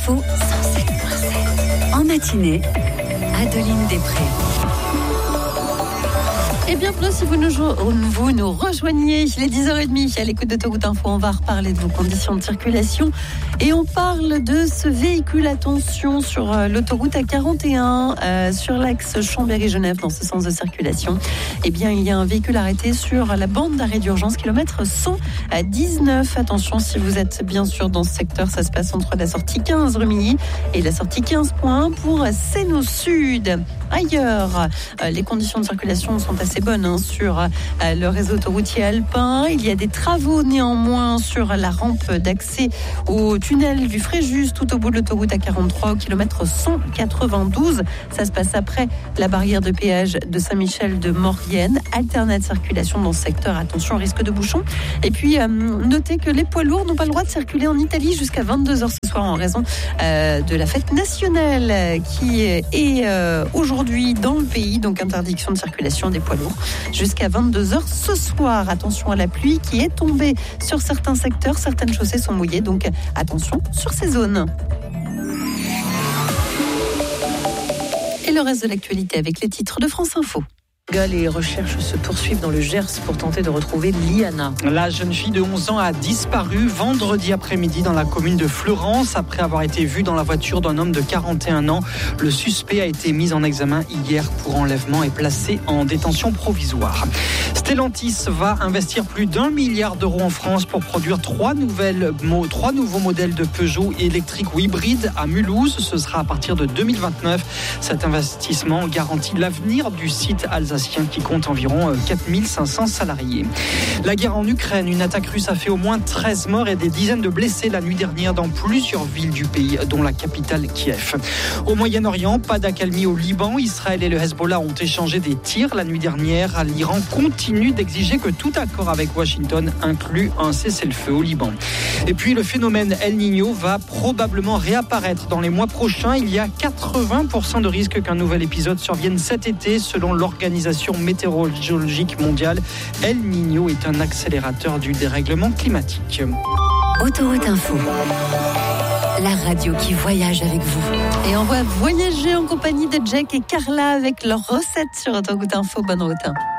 Faux 107.7. En matinée, Adeline Després. Et bienvenue si vous nous rejoignez, il est 10h30 à l'écoute d'Autoroute Info. On va reparler de vos conditions de circulation et on parle de ce véhicule. Attention sur l'autoroute A41 sur l'axe Chambéry-Genève dans ce sens de circulation. Eh bien, il y a un véhicule arrêté sur la bande d'arrêt d'urgence kilomètre 119. Attention si vous êtes bien sûr dans ce secteur, ça se passe entre la sortie 15 Rumilly et la sortie 15.1 pour Sénaux Sud. Ailleurs, les conditions de circulation sont assez bonnes sur le réseau autoroutier alpin. Il y a des travaux néanmoins sur la rampe d'accès au tunnel du Fréjus tout au bout de l'autoroute A43 au kilomètre 192. Ça se passe après la barrière de péage de Saint-Michel de Maurienne. Alternate circulation dans ce secteur. Attention au risque de bouchon. Et puis, notez que les poids lourds n'ont pas le droit de circuler en Italie jusqu'à 22h ce soir en raison de la fête nationale qui est aujourd'hui dans le pays, donc interdiction de circulation des poids lourds jusqu'à 22h ce soir. Attention à la pluie qui est tombée sur certains secteurs, certaines chaussées sont mouillées, donc attention sur ces zones. Et le reste de l'actualité avec les titres de France Info. Les recherches se poursuivent dans le Gers pour tenter de retrouver Liana. La jeune fille de 11 ans a disparu vendredi après-midi dans la commune de Fleurance après avoir été vue dans la voiture d'un homme de 41 ans. Le suspect a été mis en examen hier pour enlèvement et placé en détention provisoire. Stellantis va investir plus d'1 milliard d'euros en France pour produire 3 nouveaux modèles de Peugeot électriques ou hybrides à Mulhouse. Ce sera à partir de 2029. Cet investissement garantit l'avenir du site alsacien qui compte environ 4500 salariés. La guerre en Ukraine, une attaque russe a fait au moins 13 morts et des dizaines de blessés la nuit dernière dans plusieurs villes du pays, dont la capitale Kiev. Au Moyen-Orient, pas d'accalmie au Liban. Israël et le Hezbollah ont échangé des tirs la nuit dernière. L'Iran continue d'exiger que tout accord avec Washington inclue un cessez-le-feu au Liban. Et puis le phénomène El Niño va probablement réapparaître dans les mois prochains. Il y a 80% de risque qu'un nouvel épisode survienne cet été selon l'Organisation météorologique mondiale. El Niño est un accélérateur du dérèglement climatique. Autoroute Info, la radio qui voyage avec vous. Et on va voyager en compagnie de Jack et Carla avec leurs recettes sur Autoroute Info. Bonne route.